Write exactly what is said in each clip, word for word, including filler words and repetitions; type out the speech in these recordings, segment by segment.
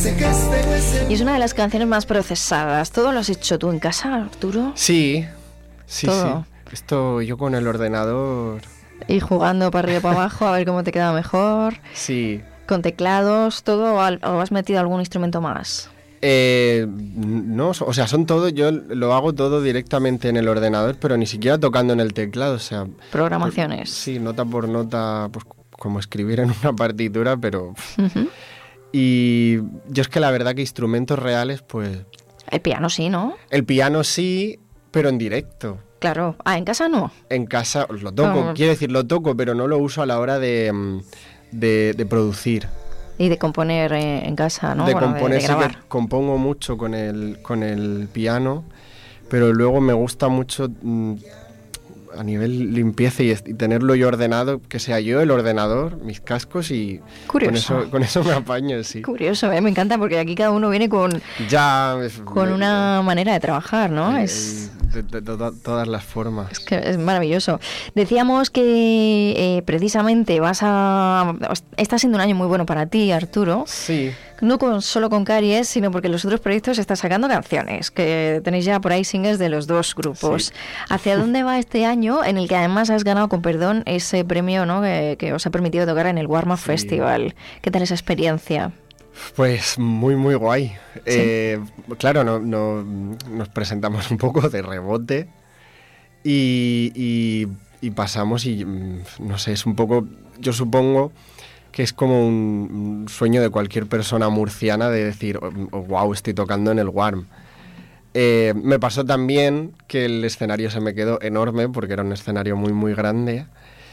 Y es una de las canciones más procesadas. ¿Todo lo has hecho tú en casa, Arturo? Sí, sí, ¿Todo? sí. Esto yo con el ordenador... Y jugando para arriba y para abajo a ver cómo te queda mejor. Sí. ¿Con teclados, todo? ¿O has metido algún instrumento más? Eh, no, o sea, son todo, yo lo hago todo directamente en el ordenador, pero ni siquiera tocando en el teclado, o sea... Programaciones. Por, sí, nota por nota, pues como escribir en una partitura, pero... Uh-huh. Y yo es que la verdad que instrumentos reales, pues... El piano sí, ¿no? El piano sí, pero en directo. Claro. Ah, ¿en casa no? En casa lo toco, no. Quiero decir, lo toco, pero no lo uso a la hora de, de, de producir. Y de componer eh, en casa, ¿no? De bueno, componer, de, de grabar. Sí que compongo mucho con el, con el piano, pero luego me gusta mucho mmm, a nivel limpieza y, y tenerlo yo ordenado, que sea yo el ordenador, mis cascos y Curioso. Con, eso, con eso me apaño, sí. Curioso, ¿eh? Me encanta porque aquí cada uno viene con, ya, es, con me, una me, manera de trabajar, ¿no? Eh, es... De, de, de, de todas las formas. Es que es maravilloso. Decíamos que eh, precisamente vas a... Está siendo un año muy bueno para ti, Arturo. Sí. No con, solo con Caries, sino porque los otros proyectos están sacando canciones, que tenéis ya por ahí singles de los dos grupos. Sí. ¿Hacia dónde va este año, en el que además has ganado, con perdón, ese premio, ¿no?, que, que os ha permitido tocar en el Warm Up sí. Festival? ¿Qué tal esa experiencia? Pues muy, muy guay. ¿Sí? Eh, claro, no, no, nos presentamos un poco de rebote y, y, y pasamos y, no sé, es un poco, yo supongo que es como un sueño de cualquier persona murciana de decir, oh, oh, wow, estoy tocando en el Warm. Eh, me pasó también que el escenario se me quedó enorme porque era un escenario muy, muy grande.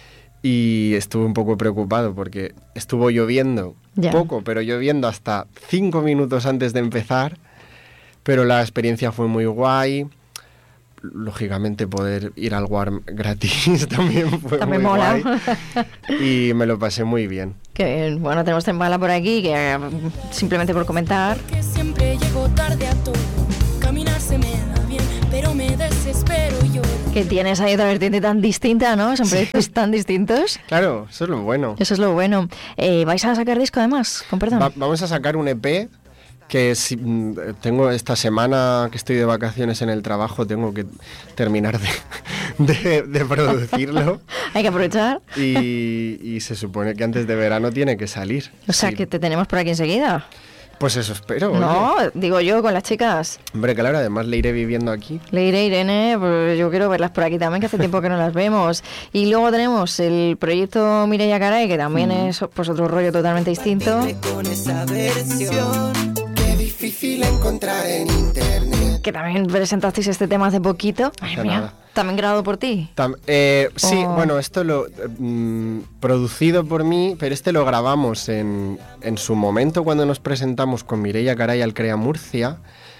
Y estuve un poco preocupado porque estuvo lloviendo, ya. poco, pero lloviendo hasta cinco minutos antes de empezar, pero la experiencia fue muy guay. Lógicamente poder ir al Warm gratis también fue también muy mola. guay y me lo pasé muy bien. Que bien. Bueno, tenemos Tembala por aquí, que simplemente por comentar. Porque siempre llego tarde a todo, caminar se me da bien, pero me desespero yo. Que tienes ahí otra vertiente tan distinta, ¿no? Son proyectos sí. tan distintos. Claro, eso es lo bueno. Eso es lo bueno. Eh, ¿Vais a sacar disco además? Con perdón. Va, vamos a sacar un E P que si, tengo esta semana que estoy de vacaciones en el trabajo, tengo que terminar de, de, de producirlo. Hay que aprovechar. Y, y se supone que antes de verano tiene que salir. O sea, sí. que te tenemos por aquí enseguida. Pues eso espero. No, oye. digo yo, con las chicas. Hombre, claro, además le iré viviendo aquí. Le iré, Irene, pues yo quiero verlas por aquí también, que hace tiempo que no las vemos. Y luego tenemos el proyecto Mireia Garay, que también mm. es pues otro rollo totalmente distinto. Con esa versión, qué difícil encontrar en internet. Que también presentasteis este tema hace poquito. Ay, mía. Nada. ¿También grabado por ti? Tam, eh, sí, oh. bueno, esto lo mm, producido por mí, pero este lo grabamos en, en su momento cuando nos presentamos con Mireia Garay al Crea Murcia.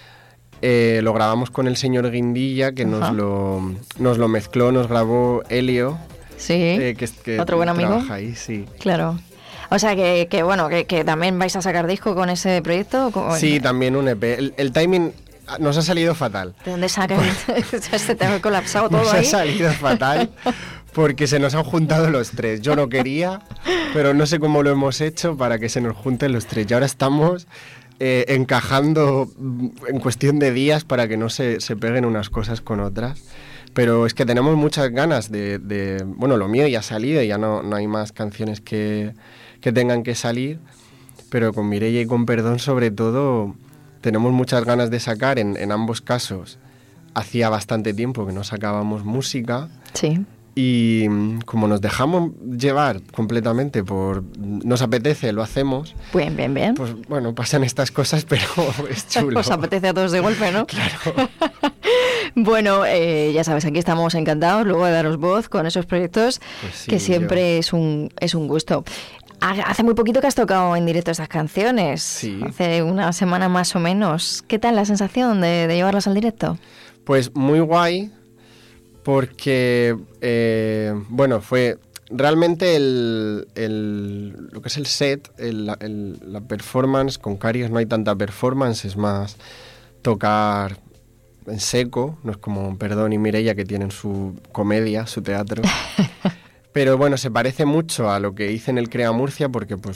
Eh, lo grabamos con el señor Guindilla, que nos lo, nos lo mezcló, nos grabó Helio. Sí, eh, que, que otro buen amigo. Ahí, sí. Claro. O sea, que, que bueno, que, que también vais a sacar disco con ese proyecto. Sí, también un E P. El, el timing... Nos ha salido fatal. ¿De dónde sacan? Se te ha colapsado todo nos ahí. Nos ha salido fatal porque se nos han juntado los tres. Yo no quería, pero no sé cómo lo hemos hecho para que se nos junten los tres. Y ahora estamos eh, encajando en cuestión de días para que no se, se peguen unas cosas con otras. Pero es que tenemos muchas ganas de... de bueno, lo mío ya ha salido, ya no, no hay más canciones que, que tengan que salir. Pero con Mireia y con Perdón, sobre todo... Tenemos muchas ganas de sacar, en, en ambos casos. Hacía bastante tiempo que no sacábamos música. Sí. Y como nos dejamos llevar completamente por... Nos apetece, lo hacemos. Bien, bien, bien. Pues bueno, pasan estas cosas, pero es chulo. Os apetece a todos de golpe, ¿no? Claro. Bueno, eh, ya sabes, aquí estamos encantados luego de daros voz con esos proyectos, pues sí, que siempre es un, es un gusto. Hace muy poquito que has tocado en directo estas canciones, sí. Hace una semana más o menos. ¿Qué tal la sensación de, de llevarlas al directo? Pues muy guay, porque, eh, bueno, fue realmente el, el, lo que es el set, el, el, la performance, con Caries no hay tanta performance, es más tocar en seco, no es como Perdón y Mireia que tienen su comedia, su teatro. Pero bueno, se parece mucho a lo que hice en el Crea Murcia porque pues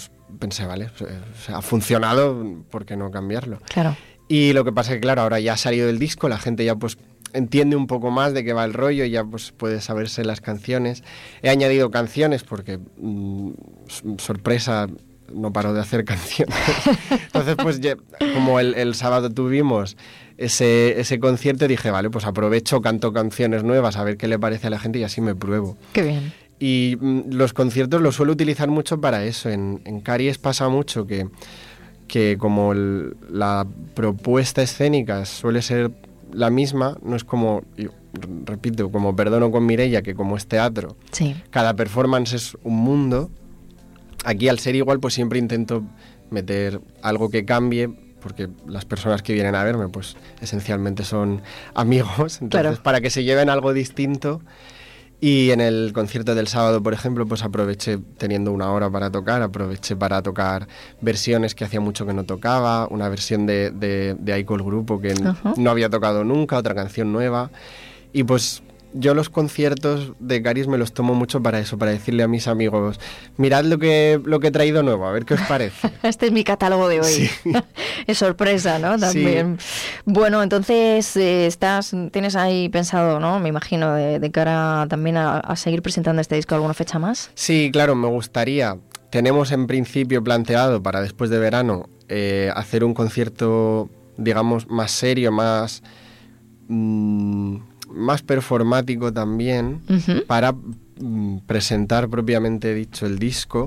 pensé, vale, pues, eh, o sea, ha funcionado, ¿por qué no cambiarlo? Claro. Y lo que pasa es que, claro, ahora ya ha salido el disco, la gente ya pues entiende un poco más de qué va el rollo, ya pues puede saberse las canciones. He añadido canciones porque, mmm, sorpresa, no paro de hacer canciones. Entonces, pues ya, como el, el sábado tuvimos ese, ese concierto, dije, vale, pues aprovecho, canto canciones nuevas, a ver qué le parece a la gente y así me pruebo. Qué bien. Y mmm, los conciertos los suelo utilizar mucho para eso. En, en Caries pasa mucho que, que como el, la propuesta escénica suele ser la misma, no es como, yo, repito, como Perdono con Mireia, que como es teatro, sí. cada performance es un mundo. Aquí, al ser igual, pues siempre intento meter algo que cambie, porque las personas que vienen a verme, pues esencialmente son amigos, entonces claro. para que se lleven algo distinto. Y en el concierto del sábado, por ejemplo, pues aproveché, teniendo una hora para tocar, aproveché para tocar versiones que hacía mucho que no tocaba, una versión de, de, de Aiko el Grupo que uh-huh. no había tocado nunca, otra canción nueva. Y pues yo los conciertos de Caries me los tomo mucho para eso, para decirle a mis amigos, mirad lo que, lo que he traído nuevo, a ver qué os parece. Este es mi catálogo de hoy. Sí. Es sorpresa, ¿no? También. Sí. Bueno, entonces eh, estás, tienes ahí pensado, ¿no? Me imagino, de, de cara también a, a seguir presentando este disco, ¿alguna fecha más? Sí, claro, me gustaría. Tenemos en principio planteado para después de verano eh, hacer un concierto, digamos, más serio, más... Mmm, más performático también, uh-huh. para mm, presentar propiamente dicho el disco.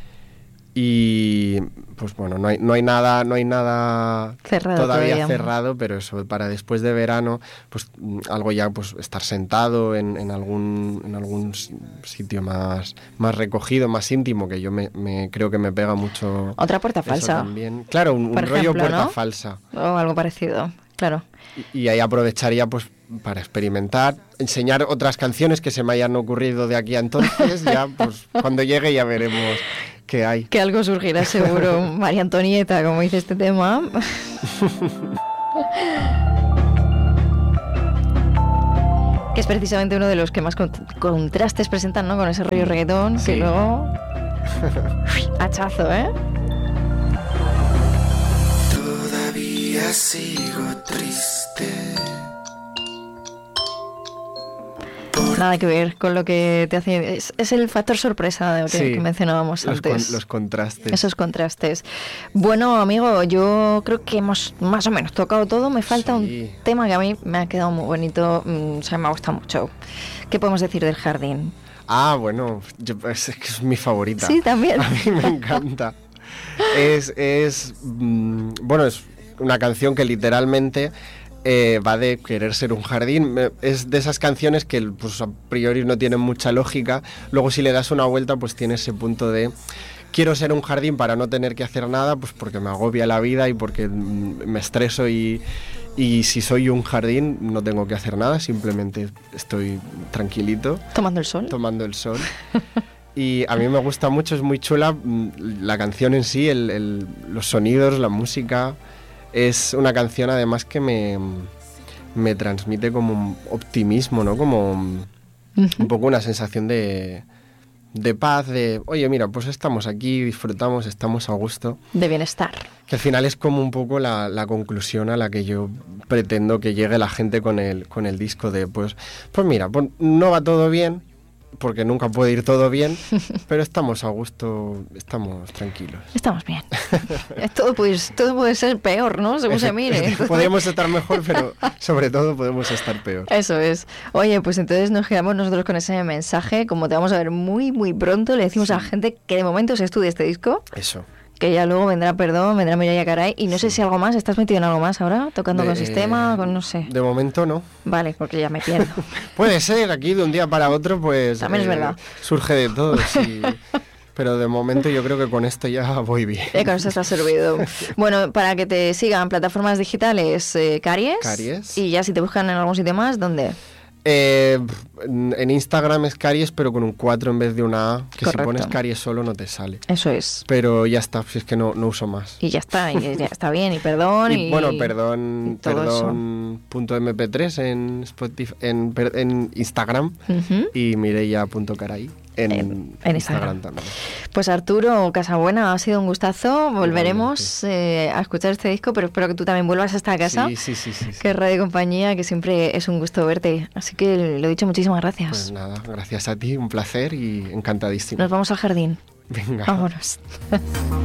Y pues bueno, no hay, no hay nada, no hay nada cerrado todavía, todavía cerrado, pero eso, para después de verano, pues algo ya, pues estar sentado en, en algún en algún sitio más, más recogido, más íntimo, que yo me, me creo que me pega mucho. Otra puerta falsa. También. Claro, un, un ejemplo, rollo puerta ¿no? falsa. O algo parecido, claro. Y, y ahí aprovecharía pues para experimentar, enseñar otras canciones que se me hayan ocurrido de aquí a entonces, ya pues cuando llegue ya veremos qué hay. Que algo surgirá seguro, María Antonieta, como dice este tema. Que es precisamente uno de los que más cont- contrastes presentan, ¿no? Con ese rollo reggaetón, sí. Que luego... hachazo, ¿eh? Todavía sigo triste. Nada que ver con lo que te hace... Es, es el factor sorpresa de lo que, sí, que mencionábamos los antes. Con, los contrastes. Esos contrastes. Bueno, amigo, yo creo que hemos más o menos tocado todo. Me falta sí. un tema que a mí me ha quedado muy bonito. O sea, me ha gustado mucho. ¿Qué podemos decir del Jardín? Ah, bueno, yo, es, es que es mi favorita. Sí, también. A mí me encanta. es, es, mmm, bueno, es una canción que literalmente... Eh, va de querer ser un jardín. Es de esas canciones que pues, a priori no tienen mucha lógica. Luego si le das una vuelta pues tiene ese punto de quiero ser un jardín para no tener que hacer nada, pues porque me agobia la vida y porque me estreso y, y si soy un jardín no tengo que hacer nada, simplemente estoy tranquilito. Tomando el sol. Tomando el sol. Y a mí me gusta mucho, es muy chula la canción en sí, el, el, los sonidos, la música. Es una canción además que me, me transmite como un optimismo, ¿no? Como uh-huh. un poco una sensación de, de paz, de, oye, mira, pues estamos aquí, disfrutamos, estamos a gusto. De bienestar. Que al final es como un poco la, la conclusión a la que yo pretendo que llegue la gente con el, con el disco de, pues, pues mira, pues no va todo bien, porque nunca puede ir todo bien, pero estamos a gusto, estamos tranquilos. Estamos bien. todo, pues, todo puede ser peor, ¿no? Según se mire. Podríamos estar mejor, pero sobre todo podemos estar peor. Eso es. Oye, pues entonces nos quedamos nosotros con ese mensaje. Como te vamos a ver muy, muy pronto, le decimos sí. a la gente que de momento se estudie este disco. Eso. Que ya luego vendrá Perdón, vendrá Mireia Caray. Y no sí. sé si algo más, ¿estás metido en algo más ahora? ¿Tocando de, con sistema? Con no sé. De momento no. Vale, porque ya me pierdo. Puede ser, aquí de un día para otro, pues... También eh, es verdad. Surge de todo, sí. Pero de momento yo creo que con esto ya voy bien. Eh, con esto está servido. Bueno, para que te sigan plataformas digitales, eh, Caries. Caries. Y ya si te buscan en algún sitio más, ¿dónde? Eh, En, en Instagram es Caries, pero con un cuatro en vez de una A, que Correcto. si pones Caries solo no te sale. Eso es. Pero ya está, si es que no, no uso más. Y ya está, y ya está bien, y perdón. Y, Y, bueno, perdón, y todo perdón punto eme pe tres en Spotify, en, per- en Instagram Ujú. y mireia.caray en, En- en Instagram. Instagram también. Pues Arturo Casabuena, ha sido un gustazo. Volveremos eh, a escuchar este disco, pero espero que tú también vuelvas a esta casa. Sí, sí, sí, sí, sí. Que es Radio Compañía, que siempre es un gusto verte. Así que lo dicho, muchísimas gracias. Pues nada, gracias a ti, un placer y encantadísimo. Nos vamos al jardín. Venga. Vámonos.